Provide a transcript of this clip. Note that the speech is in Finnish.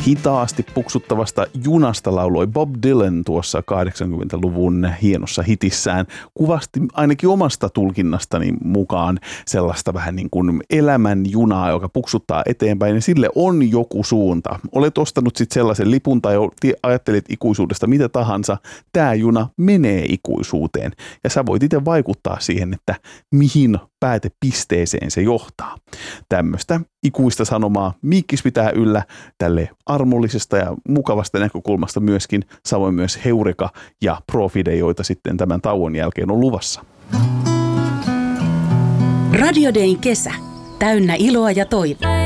Hitaasti puksuttavasta junasta lauloi Bob Dylan tuossa 80-luvun hienossa hitissään. Kuvasti ainakin omasta tulkinnastani mukaan sellaista vähän niin kuin elämän junaa, joka puksuttaa eteenpäin ja sille on joku suunta. Olet ostanut sitten sellaisen lipun tai ajattelet ikuisuudesta mitä tahansa, tämä juna menee ikuisuuteen ja sä voit itse vaikuttaa siihen, että mihin päätepisteeseen se johtaa. Tämmöistä ikuista sanomaa Miikkis pitää yllä tälle armollisesta ja mukavasta näkökulmasta myöskin, samoin myös Heureka ja Profide, joita sitten tämän tauon jälkeen on luvassa. Radio Dayn kesä, täynnä iloa ja toivoa.